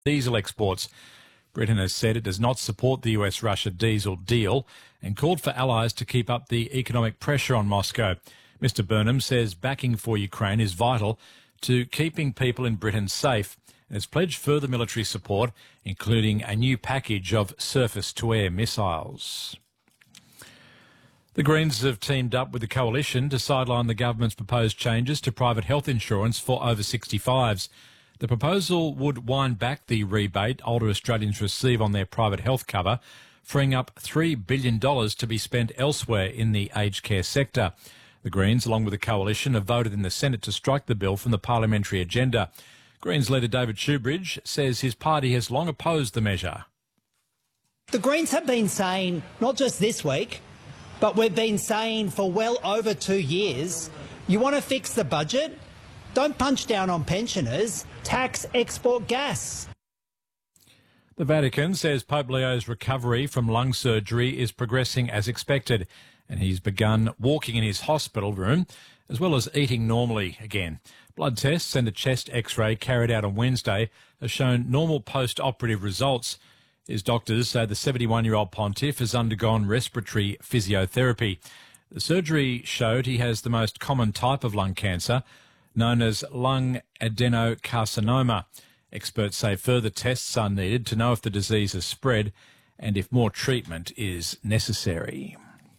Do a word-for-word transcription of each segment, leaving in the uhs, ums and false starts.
diesel exports. Britain has said it does not support the U S-Russia diesel deal and called for allies to keep up the economic pressure on Moscow. Mister Burnham says backing for Ukraine is vital to keeping people in Britain safe and has pledged further military support, including a new package of surface-to-air missiles. The Greens have teamed up with the Coalition to sideline the government's proposed changes to private health insurance for over sixty-fives. The proposal would wind back the rebate older Australians receive on their private health cover, freeing up three billion dollars to be spent elsewhere in the aged care sector. The Greens, along with the Coalition, have voted in the Senate to strike the bill from the parliamentary agenda. Greens leader David Shoebridge says his party has long opposed the measure. The Greens have been saying, not just this week, but we've been saying for well over two years, you want to fix the budget? Don't punch down on pensioners, tax export gas. The Vatican says Pope Leo's recovery from lung surgery is progressing as expected, and he's begun walking in his hospital room as well as eating normally again. Blood tests and a chest x-ray carried out on Wednesday have shown normal post-operative results. His doctors say the seventy-one-year-old pontiff has undergone respiratory physiotherapy. The surgery showed he has the most common type of lung cancer, known as lung adenocarcinoma. Experts say further tests are needed to know if the disease has spread and if more treatment is necessary.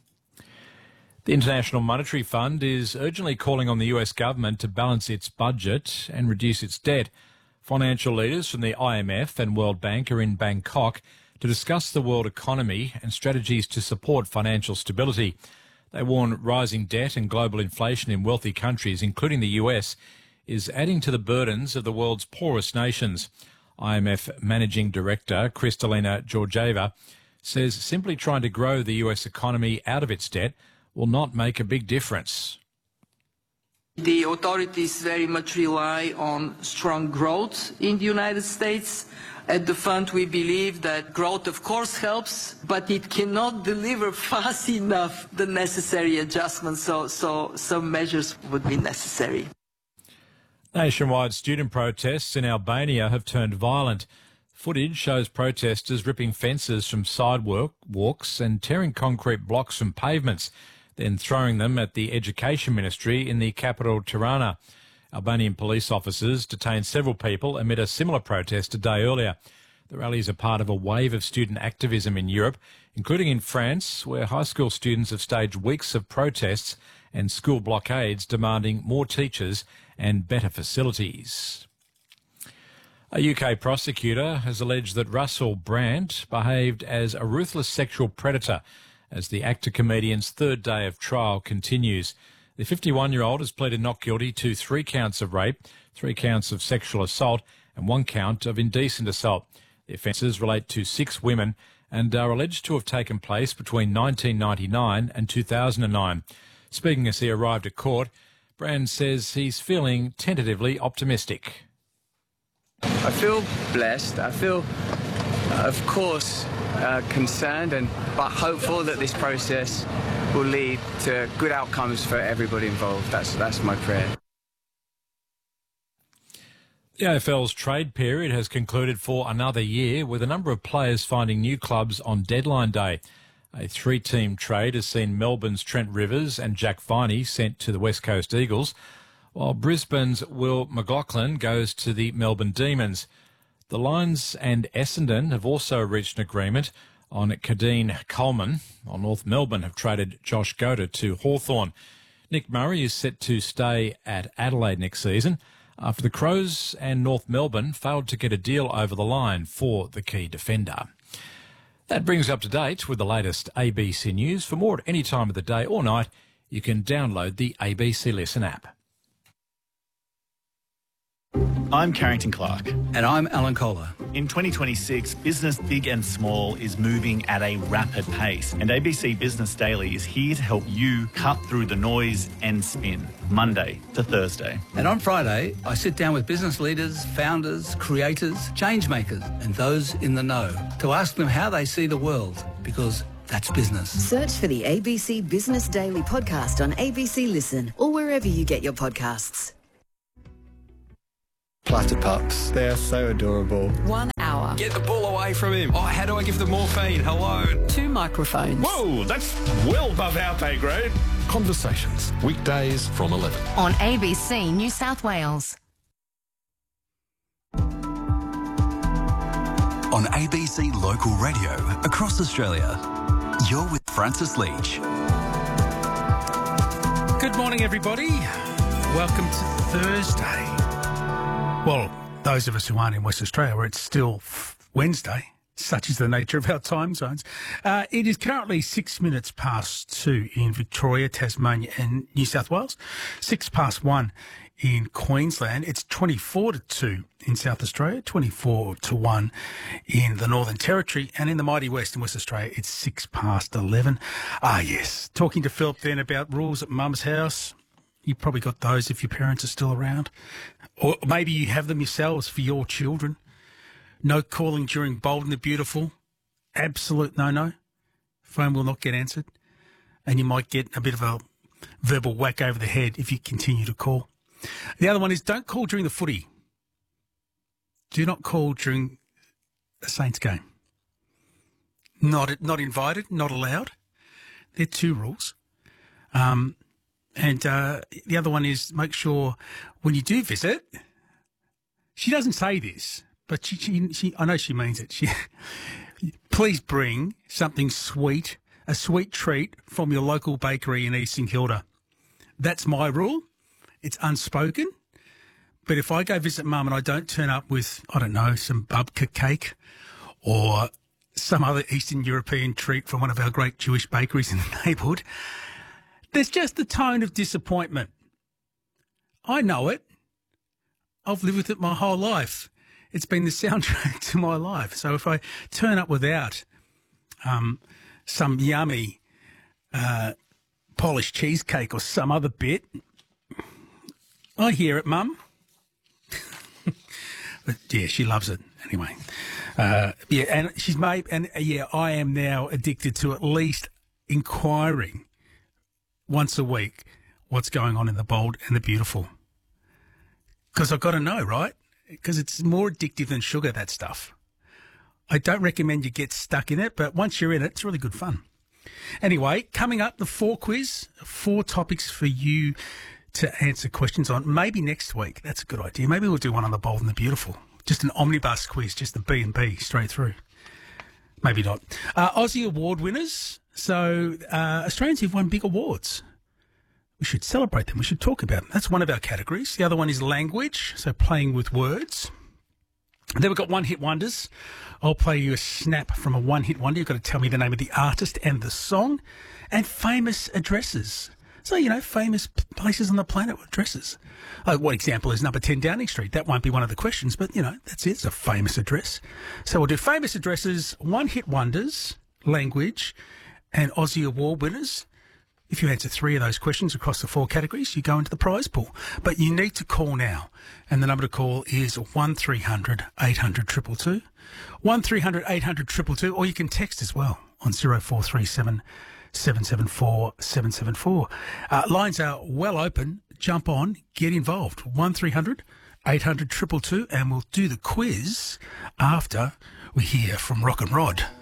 The International Monetary Fund is urgently calling on the U S government to balance its budget and reduce its debt. Financial leaders from the I M F and World Bank are in Bangkok to discuss the world economy and strategies to support financial stability. They warn rising debt and global inflation in wealthy countries, including the U S, is adding to the burdens of the world's poorest nations. I M F Managing Director Kristalina Georgieva says simply trying to grow the U S economy out of its debt will not make a big difference. The authorities very much rely on strong growth in the United States. At the fund, we believe that growth, of course, helps, but it cannot deliver fast enough the necessary adjustments, so, so some measures would be necessary. Nationwide student protests in Albania have turned violent. Footage shows protesters ripping fences from sidewalk walks and tearing concrete blocks from pavements, then throwing them at the Education Ministry in the capital, Tirana. Albanian police officers detained several people amid a similar protest a day earlier. The rallies are part of a wave of student activism in Europe, including in France, where high school students have staged weeks of protests and school blockades demanding more teachers and better facilities. A U K prosecutor has alleged that Russell Brand behaved as a ruthless sexual predator as the actor-comedian's third day of trial continues. The fifty-one-year-old has pleaded not guilty to three counts of rape, three counts of sexual assault and one count of indecent assault. The offences relate to six women and are alleged to have taken place between nineteen ninety-nine and two thousand nine. Speaking as he arrived at court, Brand says he's feeling tentatively optimistic. I feel blessed. I feel, of course, uh, concerned and but hopeful that this process will lead to good outcomes for everybody involved. That's that's my prayer. The A F L's trade period has concluded for another year, with a number of players finding new clubs on deadline day. A three-team trade has seen Melbourne's Trent Rivers and Jack Viney sent to the West Coast Eagles, while Brisbane's Will McLaughlin goes to the Melbourne Demons. The Lions and Essendon have also reached an agreement on Kadeen Coleman, while North Melbourne have traded Josh Goater to Hawthorn. Nick Murray is set to stay at Adelaide next season after the Crows and North Melbourne failed to get a deal over the line for the key defender. That brings up to date with the latest A B C News. For more at any time of the day or night, you can download the A B C Listen app. I'm Carrington Clark. And I'm Alan Kohler. In twenty twenty-six, business big and small is moving at a rapid pace, and A B C Business Daily is here to help you cut through the noise and spin, Monday to Thursday. And on Friday, I sit down with business leaders, founders, creators, change makers, and those in the know to ask them how they see the world, because that's business. Search for the A B C Business Daily podcast on A B C Listen or wherever you get your podcasts. Platypups, they are so adorable. One get the ball away from him? Oh, how do I give the morphine? Hello? Two microphones. Whoa, that's well above our pay grade. Conversations, weekdays from eleven. On A B C New South Wales. On A B C Local Radio across Australia, you're with Francis Leach. Good morning, everybody. Welcome to Thursday. Well, those of us who aren't in West Australia, where it's still Wednesday, such is the nature of our time zones. Uh, it is currently six minutes past two in Victoria, Tasmania and New South Wales. Six past one in Queensland. It's twenty-four to two in South Australia, twenty-four to one in the Northern Territory, and in the mighty West in West Australia, it's six past eleven. Ah, yes. Talking to Philip then about rules at Mum's house. You probably got those if your parents are still around. Or maybe you have them yourselves for your children. No calling during Bold and the Beautiful. Absolute no-no. Phone will not get answered. And you might get a bit of a verbal whack over the head if you continue to call. The other one is don't call during the footy. Do not call during a Saints game. Not not invited, not allowed. They're two rules. Um, and uh, the other one is make sure when you do visit, she doesn't say this, but she, she, she I know she means it. She, please bring something sweet, a sweet treat from your local bakery in East St Kilda. That's my rule. It's unspoken. But if I go visit Mum and I don't turn up with, I don't know, some babka cake or some other Eastern European treat from one of our great Jewish bakeries in the neighbourhood, there's just a tone of disappointment. I know it. I've lived with it my whole life. It's been the soundtrack to my life. So if I turn up without um, some yummy uh, polished cheesecake or some other bit, I hear it, Mum. But yeah, she loves it anyway. Uh, yeah, and she's made, and uh, yeah, I am now addicted to at least inquiring once a week what's going on in the Bold and the Beautiful. Because I've got to know, right? Because it's more addictive than sugar, that stuff. I don't recommend you get stuck in it, but once you're in it, it's really good fun. Anyway, coming up, the four quiz, four topics for you to answer questions on. Maybe next week. That's a good idea. Maybe we'll do one on the Bold and the Beautiful. Just an omnibus quiz, just the B and B straight through. Maybe not. Uh, Aussie Award winners. So uh, Australians who've won big awards. We should celebrate them. We should talk about them. That's one of our categories. The other one is language, so playing with words. And then we've got one-hit wonders. I'll play you a snap from a one-hit wonder. You've got to tell me the name of the artist and the song. And famous addresses. So, you know, famous places on the planet with addresses. Uh, what example is number ten Downing Street? That won't be one of the questions, but, you know, that's it. It's a famous address. So we'll do famous addresses, one-hit wonders, language, and Aussie Award winners. If you answer three of those questions across the four categories, you go into the prize pool. But you need to call now. And the number to call is one three hundred eight hundred two two two. one three hundred eight hundred two two two, or you can text as well on zero four three seven seven seven four seven seven four. Uh, lines are well open. Jump on, get involved. one three hundred eight hundred two two two, and we'll do the quiz after we hear from Rock and Rod.